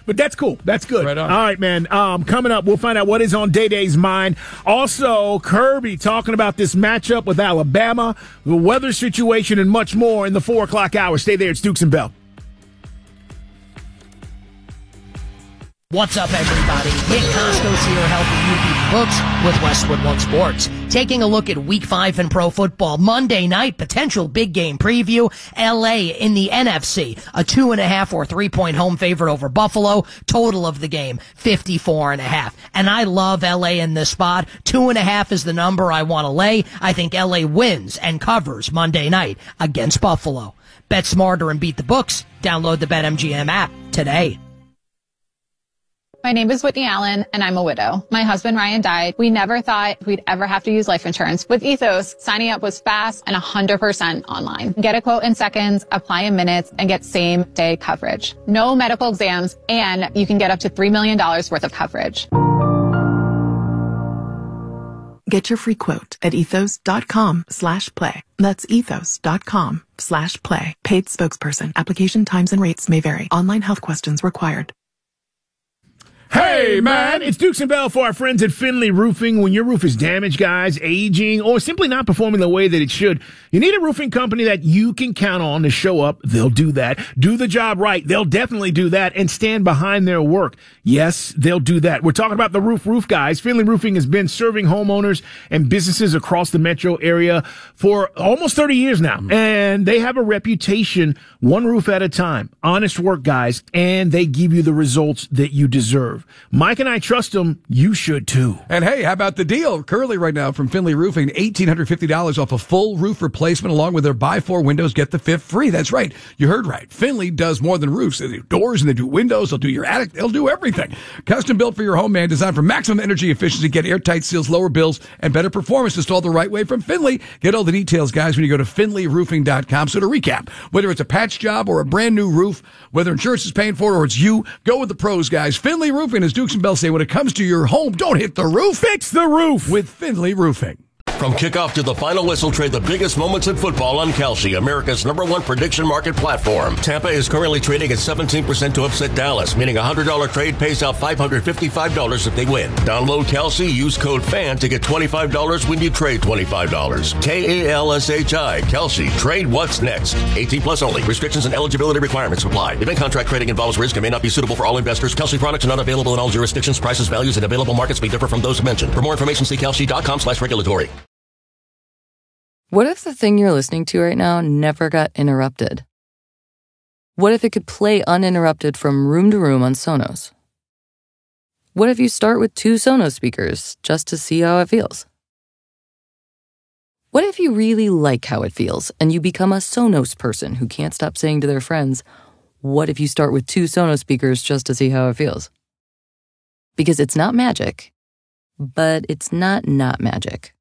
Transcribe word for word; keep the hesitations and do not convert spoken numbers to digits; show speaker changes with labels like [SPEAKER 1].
[SPEAKER 1] But that's cool. That's good.
[SPEAKER 2] Right on.
[SPEAKER 1] All right, man. Um, coming up, we'll find out what is on Day Day's mind. Also, Kirby talking about this matchup with Alabama, the weather situation, and much more in the four o'clock hour. Stay there. It's Dukes and Bell.
[SPEAKER 3] What's up, everybody? Nick Costco's here helping you beat the books with Westwood One Sports. Taking a look at week five in pro football. Monday night, potential big game preview. L A in the N F C. A two and a half or three point home favorite over Buffalo. Total of the game, fifty-four and a half. And I love L A in this spot. Two and a half is the number I want to lay. I think L A wins and covers Monday night against Buffalo. Bet smarter and beat the books. Download the BetMGM app today.
[SPEAKER 4] My name is Whitney Allen, and I'm a widow. My husband, Ryan, died. We never thought we'd ever have to use life insurance. With Ethos, signing up was fast and one hundred percent online. Get a quote in seconds, apply in minutes, and get same-day coverage. No medical exams, and you can get up to three million dollars worth of coverage.
[SPEAKER 5] Get your free quote at ethos.com slash play. That's ethos.com slash play. Paid spokesperson. Application times and rates may vary. Online health questions required.
[SPEAKER 1] Hey, man, it's Dukes and Bell for our friends at Finley Roofing. When your roof is damaged, guys, aging, or simply not performing the way that it should, you need a roofing company that you can count on to show up. They'll do that. Do the job right. They'll definitely do that and stand behind their work. Yes, they'll do that. We're talking about the Roof Roof guys. Finley Roofing has been serving homeowners and businesses across the metro area for almost thirty years now. And they have a reputation, one roof at a time. Honest work, guys, and they give you the results that you deserve. Mike and I trust them. You should too.
[SPEAKER 2] And hey, how about the deal? Currently right now from Finley Roofing, one thousand eight hundred fifty dollars off a full roof replacement along with their buy four windows, get the fifth free. That's right. You heard right. Finley does more than roofs. They do doors and they do windows. They'll do your attic. They'll do everything. Custom built for your home, man. Designed for maximum energy efficiency. Get airtight seals, lower bills, and better performance installed the right way from Finley. Get all the details, guys, when you go to finley roofing dot com. So to recap, whether it's a patch job or a brand new roof, whether insurance is paying for it or it's you, go with the pros, guys. Finley Roofing, as Dukes and Bell say, when it comes to your home, don't hit the roof.
[SPEAKER 1] Fix the roof
[SPEAKER 2] with Finley Roofing.
[SPEAKER 6] From kickoff to the final whistle, trade the biggest moments in football on Kalshi, America's number one prediction market platform. Tampa is currently trading at seventeen percent to upset Dallas, meaning a one hundred dollars trade pays out five hundred fifty-five dollars if they win. Download Kalshi, use code FAN to get twenty-five dollars when you trade twenty-five dollars. K A L S H I, Kalshi. Trade what's next. eighteen plus only. Restrictions and eligibility requirements apply. Event contract trading involves risk and may not be suitable for all investors. Kalshi products are not available in all jurisdictions. Prices, values, and available markets may differ from those mentioned. For more information, see kalshi.com slash regulatory.
[SPEAKER 7] What if the thing you're listening to right now never got interrupted? What if it could play uninterrupted from room to room on Sonos? What if you start with two Sonos speakers just to see how it feels? What if you really like how it feels and you become a Sonos person who can't stop saying to their friends, what if you start with two Sonos speakers just to see how it feels? Because it's not magic, but it's not not magic.